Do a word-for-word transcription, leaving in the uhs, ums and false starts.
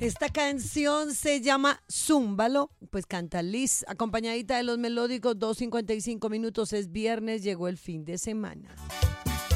Esta canción se llama Zúmbalo, pues canta Liz, acompañadita de los melódicos. Dos cincuenta y cinco minutos, es viernes, llegó el fin de semana.